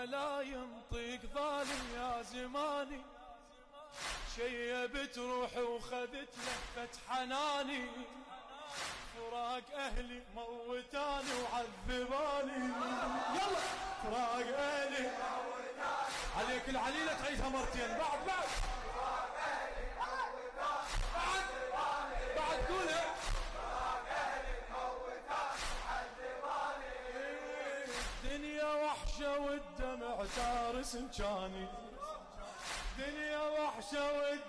لا ينطق ظالم يا زماني، شيبت روحي وخذت لفة حناني، فراق أهلي موتاني وعذباني. يلا فراق أهلي موتاني، عليك العليلة تعيشها مرتين. بعد فراق أهلي موتاني بعد قولها. فراق أهلي موتاني وعذباني، الدنيا وحشة والدمع تارس مكاني، دنيا وحشة